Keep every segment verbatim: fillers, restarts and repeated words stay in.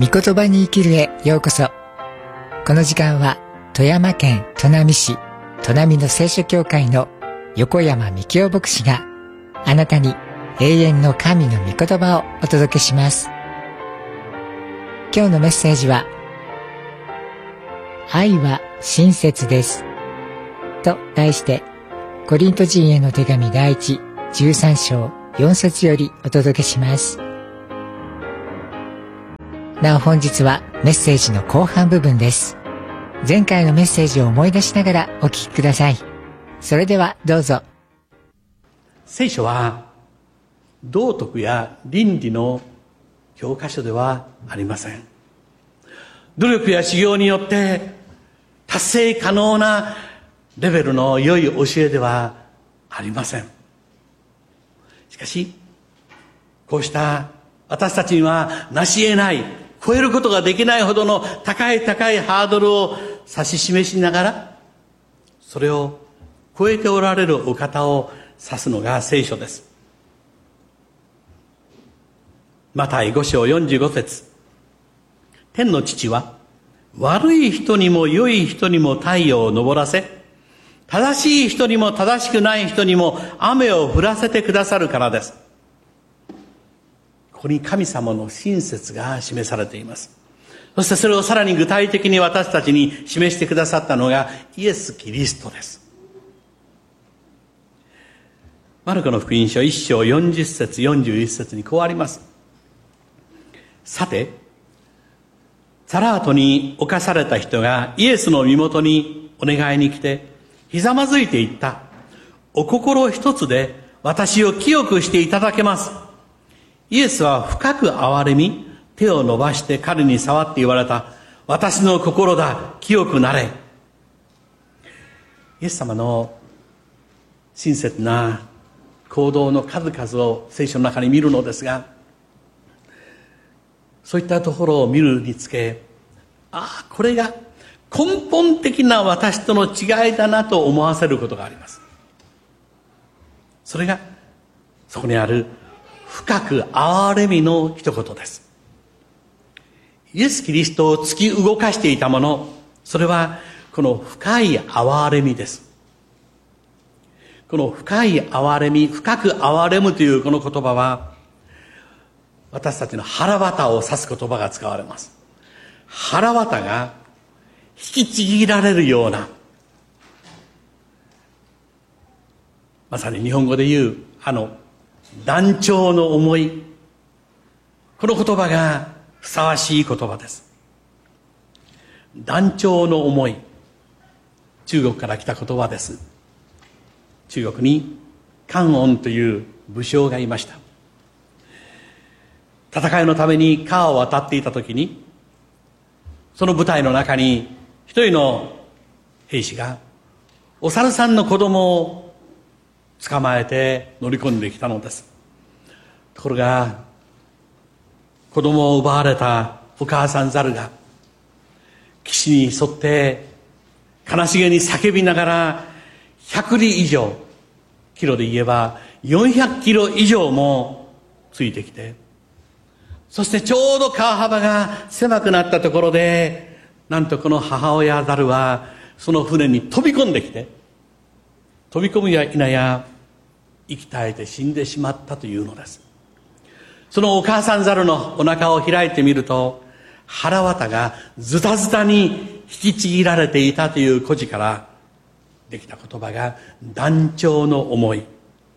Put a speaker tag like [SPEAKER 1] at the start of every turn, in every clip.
[SPEAKER 1] 御言葉に生きるへようこそ。この時間は富山県砺波市砺波の聖書教会の横山幹夫牧師があなたに永遠の神の御言葉をお届けします。今日のメッセージは、愛は親切ですと題して、コリント人への手紙第一じゅうさん章よん節よりお届けします。なお本日はメッセージの後半部分です。前回のメッセージを思い出しながらお聞きください。それではどうぞ。
[SPEAKER 2] 聖書は道徳や倫理の教科書ではありません。努力や修行によって達成可能なレベルの良い教えではありません。しかし、こうした私たちには成し得ない、超えることができないほどの高い高いハードルを指し示しながら、それを超えておられるお方を指すのが聖書です。マタイご章よんじゅうご節、天の父は悪い人にも良い人にも太陽を昇らせ、正しい人にも正しくない人にも雨を降らせてくださるからです。ここに神様の親切が示されています。そしてそれをさらに具体的に私たちに示してくださったのがイエス・キリストです。マルコの福音書いち章よんじゅう節よんじゅういち節にこうあります。さて、サラートに侵された人がイエスの身元にお願いに来て、ひざまずいていった。お心一つで私を清くしていただけます。イエスは深く憐れみ、手を伸ばして彼に触って言われた。私の心だ、清くなれ。イエス様の親切な行動の数々を聖書の中に見るのですが、そういったところを見るにつけ、ああ、これが根本的な私との違いだなと思わせることがあります。それがそこにある深く憐れみの一言です。イエス・キリストを突き動かしていたもの、それはこの深い憐れみです。この深い憐れみ、深く憐れむというこの言葉は、私たちの腹渡を指す言葉が使われます。腹渡が引きちぎられるような、まさに日本語で言うあの断腸の思い、この言葉がふさわしい言葉です。断腸の思い、中国から来た言葉です。中国に関音という武将がいました。戦いのために川を渡っていたときに、その部隊の中に一人の兵士がお猿さんの子供を捕まえて乗り込んできたのです。ところが、子供を奪われたお母さん猿が岸に沿って悲しげに叫びながらひゃく里以上、キロで言えばよんひゃくキロ以上もついてきて、そしてちょうど川幅が狭くなったところで、なんとこの母親猿はその船に飛び込んできて、飛び込むや否や息絶えて死んでしまったというのです。そのお母さん猿のお腹を開いてみると、腹渡がズタズタに引きちぎられていたという故事からできた言葉が断腸の思い。イ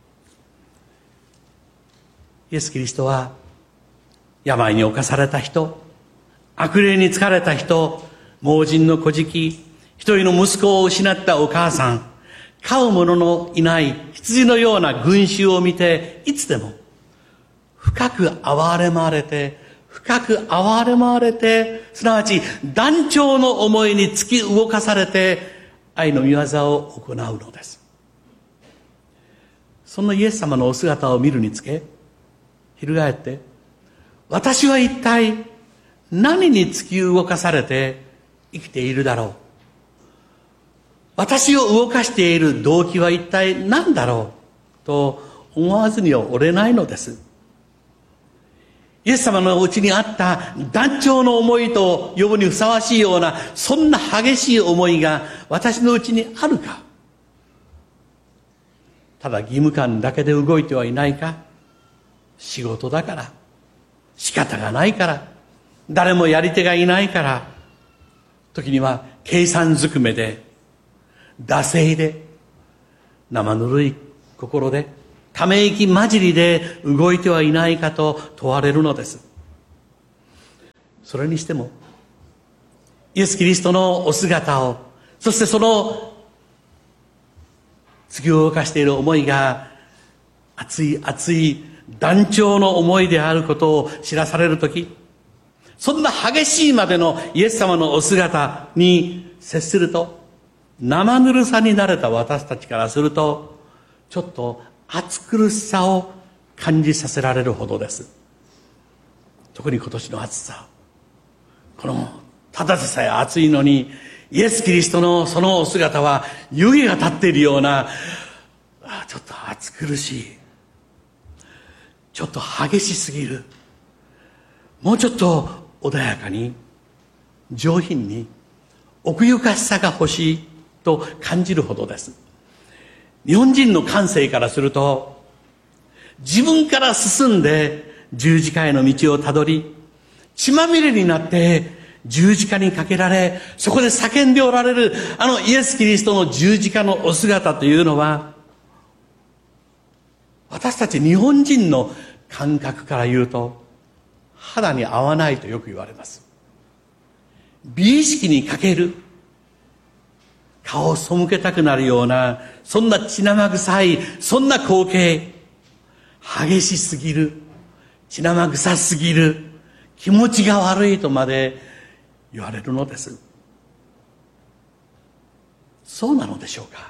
[SPEAKER 2] エス・キリストは病に侵された人、悪霊に疲れた人、盲人の孤児、一人の息子を失ったお母さん、飼う者のいない羊のような群衆を見て、いつでも深く憐れまわれて、深く憐れまわれて、すなわち断腸の思いに突き動かされて、愛の御業を行うのです。そのイエス様のお姿を見るにつけ、翻って、私は一体何に突き動かされて生きているだろう。私を動かしている動機は一体何だろうと思わずにはおれないのです。 イエス様のうちにあった断腸の思いと呼ぶにふさわしいような、そんな激しい思いが私のうちにあるか。ただ義務感だけで動いてはいないか。仕事だから、仕方がないから、誰もやり手がいないから、時には計算ずくめで、惰性で、生ぬるい心で、ため息混じりで動いてはいないかと問われるのです。それにしても、イエス・キリストのお姿を、そしてその次を動かしている思いが、熱い熱い断腸の思いであることを知らされるとき、そんな激しいまでのイエス様のお姿に接すると、生ぬるさに慣れた私たちからすると、ちょっと暑苦しさを感じさせられるほどです。特に今年の暑さ。この、ただでさえ暑いのに、イエス・キリストのそのお姿は湯気が立っているような、ちょっと暑苦しい。ちょっと激しすぎる。もうちょっと穏やかに、上品に、奥ゆかしさが欲しいと感じるほどです。日本人の感性からすると、自分から進んで十字架への道をたどり、血まみれになって十字架にかけられ、そこで叫んでおられるあのイエス・キリストの十字架のお姿というのは、私たち日本人の感覚から言うと、肌に合わないとよく言われます。美意識に欠ける、顔を背けたくなるような、そんな血生臭い、そんな光景、激しすぎる、血生臭すぎる、気持ちが悪いとまで言われるのです。そうなのでしょうか。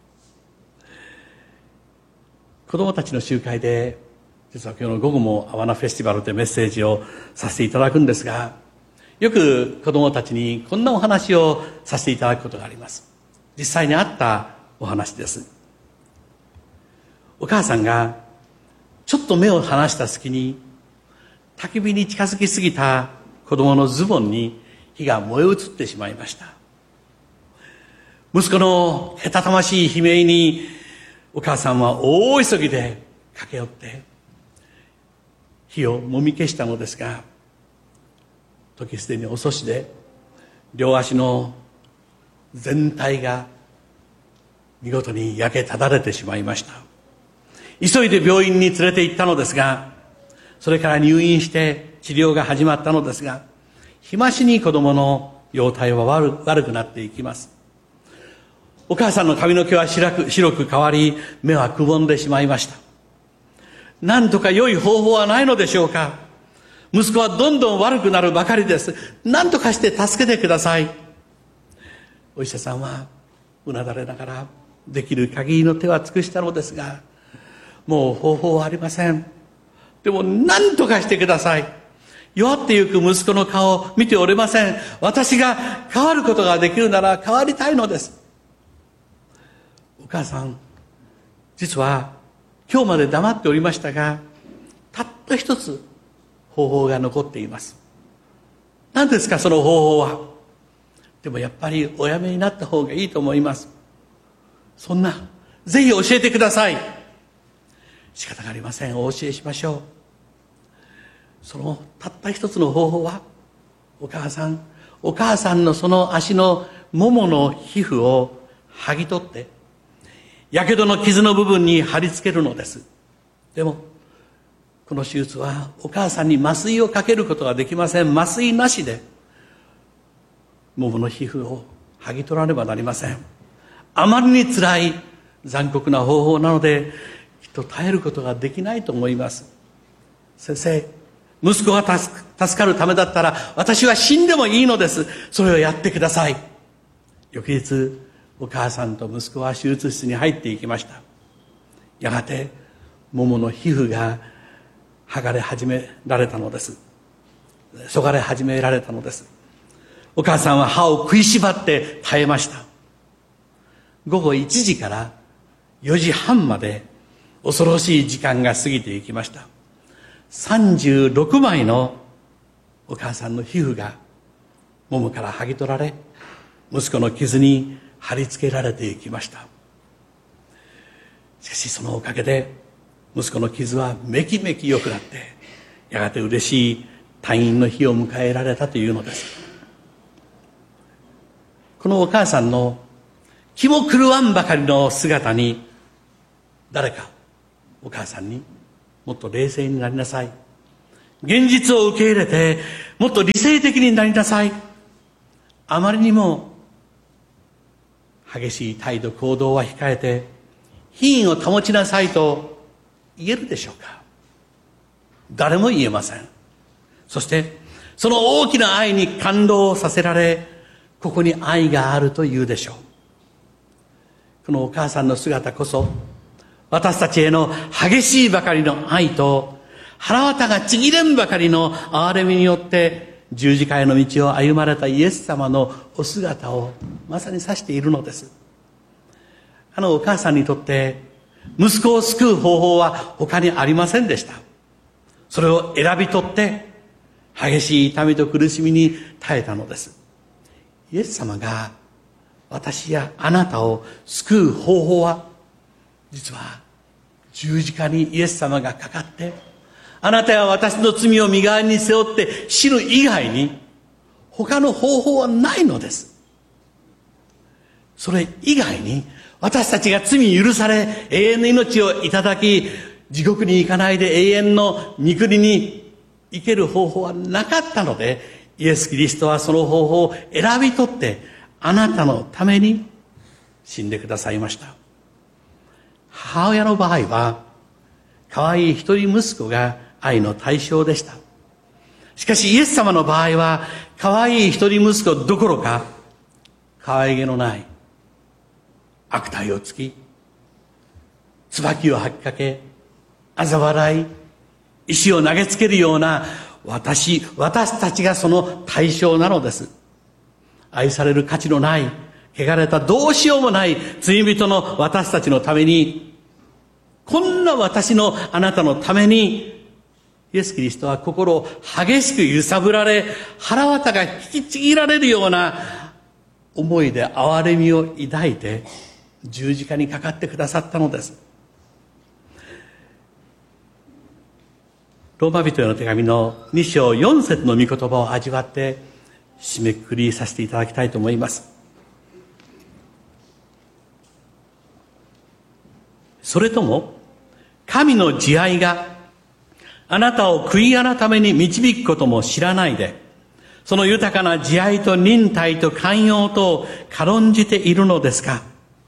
[SPEAKER 2] 子供たちの集会で、実は今日の午後もアワナフェスティバルでメッセージをさせていただくんですが、よく子供たちにこんなお話をさせていただくことがあります。実際にあったお話です。お母さんがちょっと目を離した隙に、焚き火に近づきすぎた子供のズボンに火が燃え移ってしまいました。息子のけたたましい悲鳴に、お母さんは大急ぎで駆け寄って火をもみ消したのですが、時すでに遅しで両足の全体が見事に焼けただれてしまいました。急いで病院に連れて行ったのですが、それから入院して治療が始まったのですが、日増しに子供の容体は 悪, 悪くなっていきます。お母さんの髪の毛は白く、白く変わり、目はくぼんでしまいました。何とか良い方法はないのでしょうか。息子はどんどん悪くなるばかりです。何とかして助けてください。お医者さんはうなだれながら、できる限りの手は尽くしたのですが、もう方法はありません。でも何とかしてください。弱ってゆく息子の顔を見ておれません。私が変わることができるなら変わりたいのです。お母さん、実は今日まで黙っておりましたが、たった一つ方法が残っています。何ですかその方法は。でもやっぱりおやめになった方がいいと思います。そんな、ぜひ教えてください。仕方がありません。お教えしましょう。そのたった一つの方法は、お母さん、お母さんのその足のももの皮膚を剥ぎ取って、やけどの傷の部分に貼り付けるのです。でも、この手術はお母さんに麻酔をかけることができません。麻酔なしで、ももの皮膚を剥ぎ取らねばなりません。あまりにつらい残酷な方法なので、きっと耐えることができないと思います。先生、息子が助かるためだったら私は死んでもいいのです。それをやってください。翌日、お母さんと息子は手術室に入っていきました。やがてももの皮膚が剥がれ始められたのです。そがれ始められたのです。お母さんは歯を食いしばって耐えました。午後いちじからよじはんまで恐ろしい時間が過ぎていきました。 さんじゅうろくまいのお母さんの皮膚がももから剥ぎ取られ、息子の傷に貼り付けられていきました。しかしそのおかげで息子の傷はめきめき良くなって、やがて嬉しい退院の日を迎えられたというのです。このお母さんの気も狂わんばかりの姿に、誰かお母さんに、もっと冷静になりなさい、現実を受け入れてもっと理性的になりなさい、あまりにも激しい態度行動は控えて品位を保ちなさいと言えるでしょうか。誰も言えません。そしてその大きな愛に感動させられ、ここに愛があると言うでしょう。このお母さんの姿こそ、私たちへの激しいばかりの愛と腹渡がちぎれんばかりの憐れみによって十字架への道を歩まれたイエス様のお姿をまさに指しているのです。あのお母さんにとって息子を救う方法は他にありませんでした。それを選び取って激しい痛みと苦しみに耐えたのです。イエス様が私やあなたを救う方法は、実は十字架にイエス様がかかって、あなたや私の罪を身代わりに背負って死ぬ以外に他の方法はないのです。それ以外に私たちが罪許され永遠の命をいただき、地獄に行かないで永遠の御国に行ける方法はなかったので、イエス・キリストはその方法を選び取ってあなたのために死んでくださいました。母親の場合は可愛い一人息子が愛の対象でした。しかしイエス様の場合は可愛い一人息子どころか、可愛げのない悪態をつき、椿を吐きかけ、嘲笑い、石を投げつけるような私、私たちがその対象なのです。愛される価値のない、汚れたどうしようもない罪人の私たちのために、こんな私のあなたのために、イエス・キリストは心を激しく揺さぶられ、腹渡が引きちぎられるような思いで憐れみを抱いて十字架にかかってくださったのです。ローマ人への手紙のに章よん節の御言葉を味わって締めくくりさせていただきたいと思います。それとも神の慈愛があなたを悔い改めに導くことも知らないで、その豊かな慈愛と忍耐と寛容と軽んじているのですか。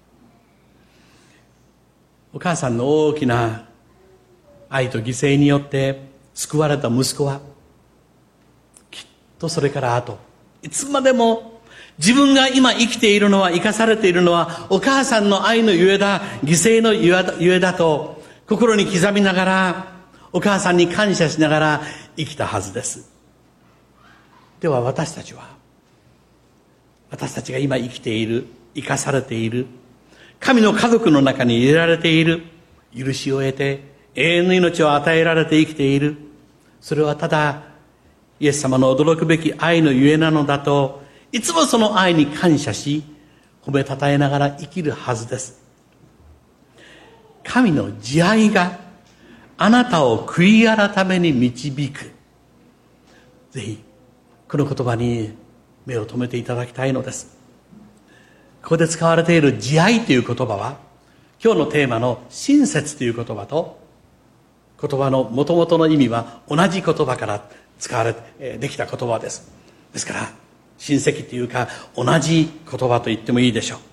[SPEAKER 2] お母さんの大きな愛と犠牲によって救われた息子は、きっとそれから後いつまでも自分が今生きているのは、生かされているのはお母さんの愛のゆえだ、犠牲のゆえだと心に刻みながら、お母さんに感謝しながら生きたはずです。では私たちは、私たちが今生きている、生かされている、神の家族の中に入れられている、許しを得て永遠の命を与えられて生きている、それはただイエス様の驚くべき愛のゆえなのだと、いつもその愛に感謝し褒めたたえながら生きるはずです。神の慈愛があなたを悔い改めに導く。ぜひこの言葉に目を留めていただきたいのです。ここで使われている慈愛という言葉は、今日のテーマの親切という言葉と言葉の元々の意味は同じ言葉から使われてできた言葉です。ですから親戚というか同じ言葉と言ってもいいでしょう。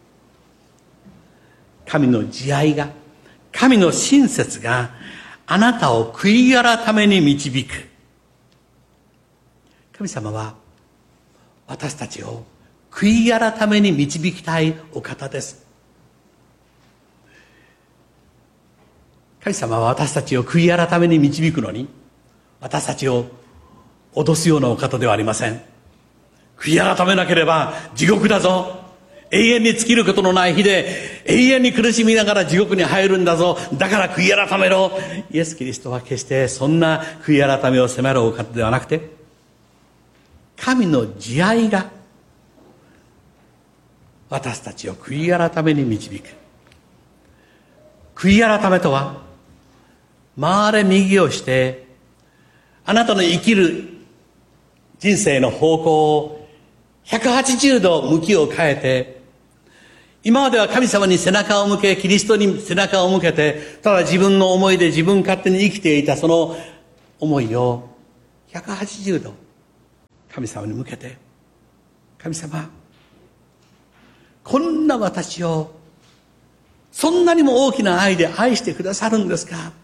[SPEAKER 2] 神の慈愛が、神の親切があなたを悔い改めに導く。神様は私たちを悔い改めに導きたいお方です。神様は私たちを悔い改めに導くのに、私たちを脅すようなお方ではありません。悔い改めなければ地獄だぞ、 永遠に尽きることのない日で永遠に苦しみながら地獄に入るんだぞ、だから悔い改めろ。イエス・キリストは決してそんな悔い改めを迫るお方ではなくて、神の慈愛が私たちを悔い改めに導く。悔い改めとは、回れ右をしてあなたの生きる人生の方向をひゃくはちじゅうど向きを変えて、今までは神様に背中を向け、キリストに背中を向けて、ただ自分の思いで自分勝手に生きていたその思いをひゃくはちじゅうど神様に向けて、神様、こんな私をそんなにも大きな愛で愛してくださるんですか。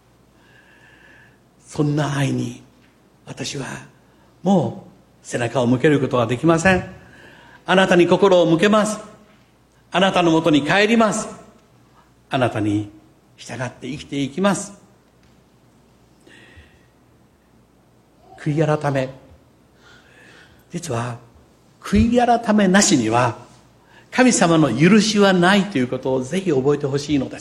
[SPEAKER 2] そんな愛に私はもう背中を向けることはできません。あなたに心を向けます。あなたのもとに帰ります。あなたに従って生きていきます。悔い改め、実は悔い改めなしには神様の許しはないということをぜひ覚えてほしいのです。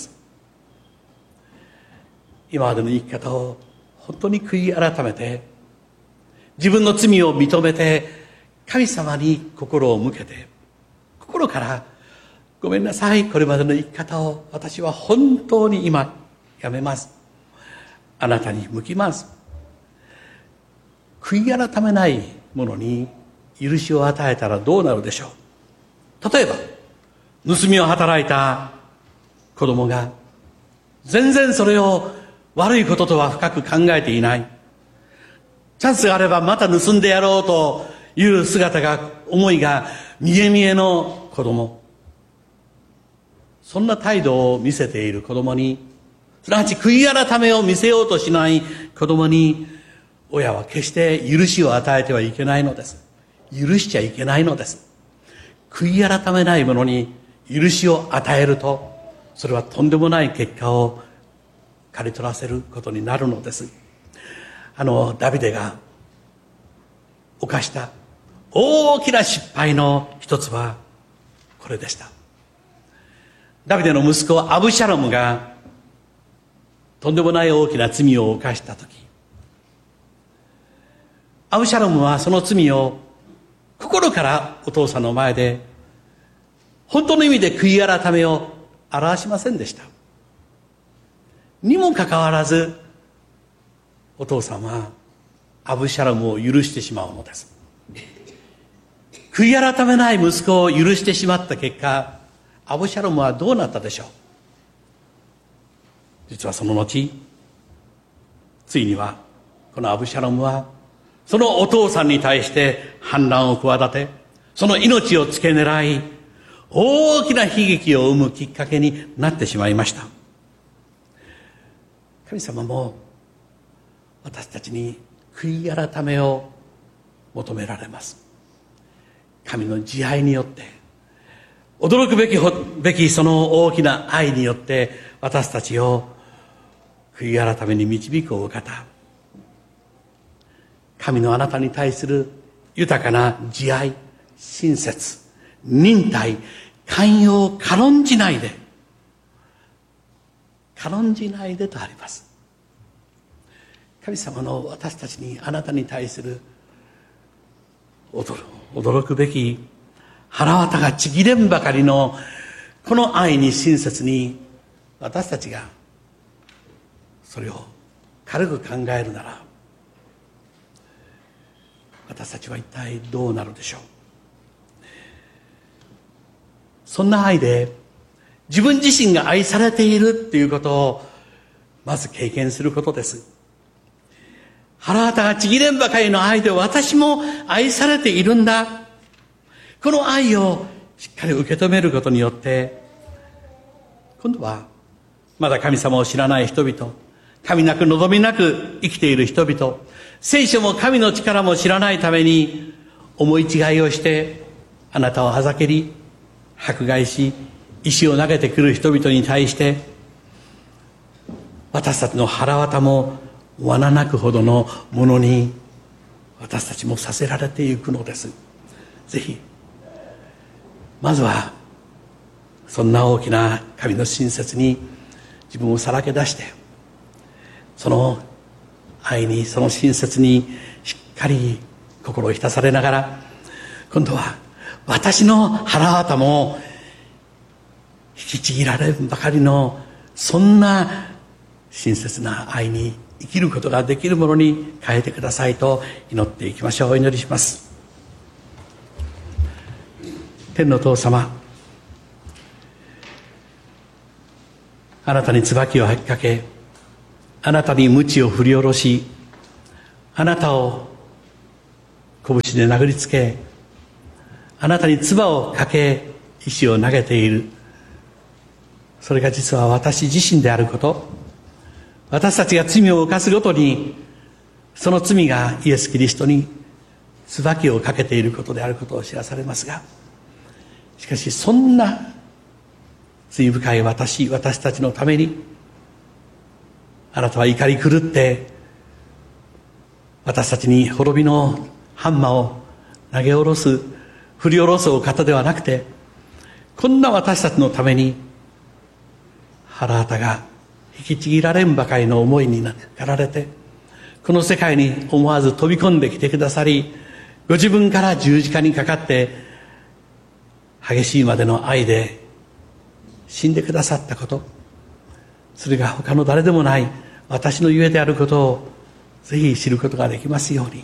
[SPEAKER 2] 今までの生き方を本当に悔い改めて、自分の罪を認めて神様に心を向けて、心からごめんなさい、これまでの生き方を私は本当に今やめます、あなたに向きます。悔い改めないものに許しを与えたらどうなるでしょう。例えば盗みを働いた子供が全然それを悪いこととは深く考えていない、チャンスがあればまた盗んでやろうという姿が、思いが見え見えの子供、そんな態度を見せている子供に、すなわち悔い改めを見せようとしない子供に、親は決して許しを与えてはいけないのです。許しちゃいけないのです。悔い改めない者に許しを与えると、それはとんでもない結果を刈り取らせることになるのです。あのダビデが犯した大きな失敗の一つはこれでした。ダビデの息子アブシャロムがとんでもない大きな罪を犯したとき、アブシャロムはその罪を心からお父さんの前で本当の意味で悔い改めを表しませんでした。にもかかわらずお父さんはアブシャロムを許してしまうのです。悔い改めない息子を許してしまった結果、アブシャロムはどうなったでしょう。実はその後、ついにはこのアブシャロムはそのお父さんに対して反乱を企て、その命を付け狙い、大きな悲劇を生むきっかけになってしまいました。神様も私たちに悔い改めを求められます。神の慈愛によって、驚くべきべきその大きな愛によって私たちを悔い改めに導くお方、神のあなたに対する豊かな慈愛、親切、忍耐、寛容、軽んじないで、軽んじないでとあります。神様の私たちに、あなたに対する驚、驚くべき、腹渡がちぎれんばかりのこの愛に親切に、私たちがそれを軽く考えるなら、私たちは一体どうなるでしょう。そんな愛で自分自身が愛されているということをまず経験することです。腹渡がちぎれんばかりの愛で私も愛されているんだ、この愛をしっかり受け止めることによって、今度はまだ神様を知らない人々、神なく望みなく生きている人々、聖書も神の力も知らないために思い違いをしてあなたをあざけり迫害し石を投げてくる人々に対して、私たちの腹渡も罠なくほどのものに私たちもさせられていくのです。ぜひまずはそんな大きな神の親切に自分をさらけ出して、その愛に、その親切にしっかり心を浸されながら、今度は私の腹渡も引きちぎられんばかりの、そんな親切な愛に生きることができるものに変えてくださいと祈っていきましょう。お祈りします。天の父様、あなたに椿を吐きかけ、あなたに鞭を振り下ろし、あなたを拳で殴りつけ、あなたに唾をかけ、石を投げている。それが実は私自身であること、私たちが罪を犯すごとに、その罪がイエス・キリストに椿をかけていることであることを知らされますが、しかしそんな罪深い私、私たちのために、あなたは怒り狂って、私たちに滅びのハンマーを投げ下ろす、振り下ろすお方ではなくて、こんな私たちのために、腹渡が引きちぎられんばかりの思いになられて、この世界に思わず飛び込んできてくださり、ご自分から十字架にかかって、激しいまでの愛で死んでくださったこと、それが他の誰でもない私のゆえであることをぜひ知ることができますように。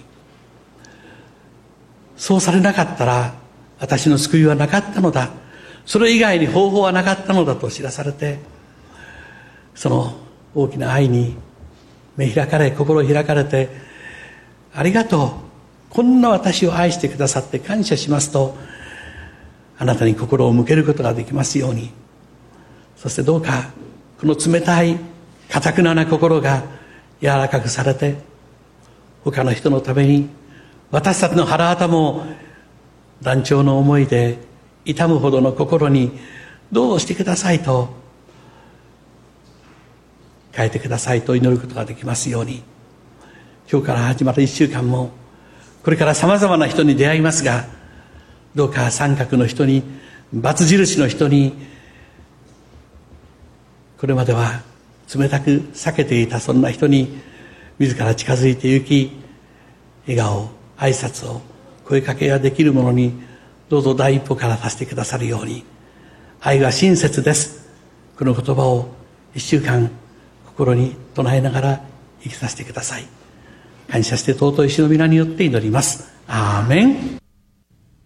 [SPEAKER 2] そうされなかったら私の救いはなかったのだ、それ以外に方法はなかったのだと知らされて、その大きな愛に目開かれ、心開かれて、ありがとう、こんな私を愛してくださって感謝しますと、あなたに心を向けることができますように。そしてどうかこの冷たい堅くなな心が柔らかくされて、他の人のために、私たちの腹渡も断腸の思いで痛むほどの心にどうしてくださいと、変えてくださいと祈ることができますように。今日から始まる一週間も、これからさまざまな人に出会いますが、どうか三角の人に、×印の人に、これまでは冷たく避けていたそんな人に自ら近づいて行き、笑顔、挨拶を、声かけができるものにどうぞ第一歩からさせてくださるように。愛は親切です、この言葉を一週間心に唱えながら生きさせてください。感謝して尊い主の皆によって祈ります。アーメン。